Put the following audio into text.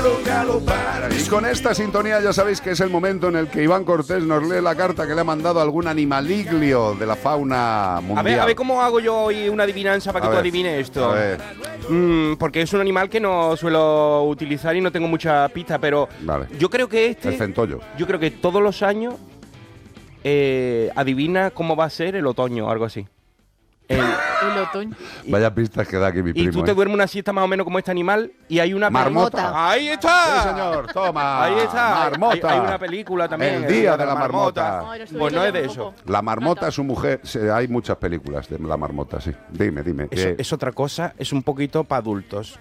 puedo galopar. Y con esta sintonía ya sabéis que es el momento en el que Iván Cortés nos lee la carta que le ha mandado algún animaliglio de la fauna mundial. A ver cómo hago yo hoy una adivinanza para que tú adivines esto. A ver. Porque es un animal que no suelo utilizar y no tengo mucha pista, pero Vale. yo creo que El centollo. yo creo que todos los años adivina cómo va a ser el otoño o algo así. El otoño. Vaya pistas que da aquí mi Y primo. tú te duermes una siesta más o menos como este animal y hay una Marmota. ¡Ahí está! Sí, señor, toma. Ahí está. Marmota. Hay una película también. El día de la marmota. No, lo estuve Pues no es de leyendo eso. un poco. La marmota, su mujer. Hay muchas películas de la marmota, sí. Dime. Eso es otra cosa, es un poquito para adultos.